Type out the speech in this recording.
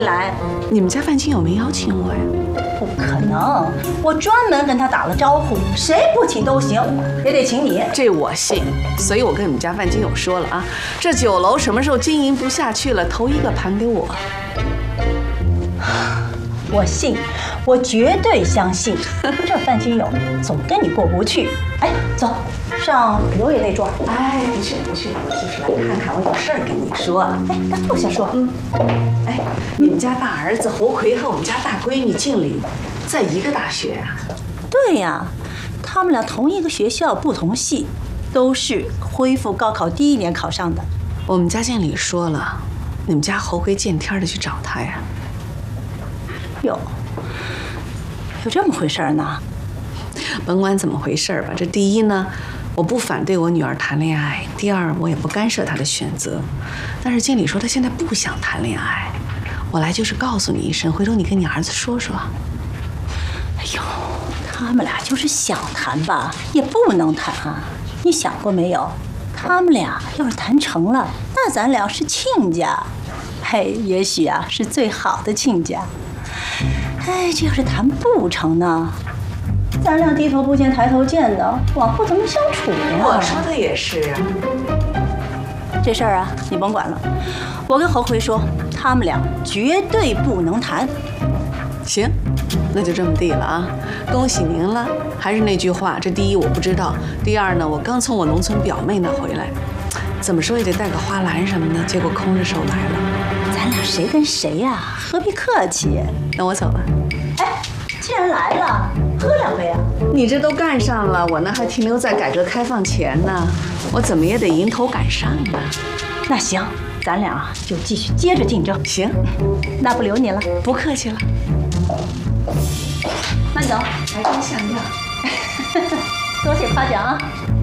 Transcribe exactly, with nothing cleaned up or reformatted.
来。 你们家范金友没邀请我呀？ 不可能，我专门跟他打了招呼，谁不请都行，也得请你。 这我信，所以我跟你们家范金友说了啊，这酒楼什么时候经营不下去了，头一个盘给我。 我信，我绝对相信。这范金友总跟你过不去。哎，走，上刘爷那桌。 哎，不去不去，我就是来看看，我有事儿跟你说。 哎，那坐下说。 嗯。哎，你们家大儿子侯魁和我们家大闺女静丽在一个大学啊？ 对呀，他们俩同一个学校，不同系，都是恢复高考第一年考上的。 我们家经理说了，你们家侯魁见天的去找他呀。 有，有这么回事呢？ 甭管怎么回事吧，这第一呢，我不反对我女儿谈恋爱；第二，我也不干涉她的选择。但是经理说他现在不想谈恋爱，我来就是告诉你一声，回头你跟你儿子说说。 哎呦，他们俩就是想谈吧，也不能谈啊！你想过没有？他们俩要是谈成了，那咱俩是亲家，嘿，也许啊是最好的亲家。哎，这要是谈不成呢？咱俩低头不见抬头见的，往后怎么相处呀？ 我说的也是啊。 这事儿啊，你甭管了。我跟侯魁说，他们俩绝对不能谈。 行，那就这么地了啊！恭喜您了。还是那句话，这第一我不知道，第二呢，我刚从我农村表妹那回来，怎么说也得带个花篮什么的，结果空着手来了。 咱俩谁跟谁呀、啊？何必客气？ 那我走了。 哎，既然来了，喝两杯啊！ 你这都干上了，我呢还停留在改革开放前呢，我怎么也得迎头赶上啊。 那行，咱俩就继续接着竞争。 行， 那不留你了， 不客气了。 慢走， 还真像样。 多谢夸奖啊。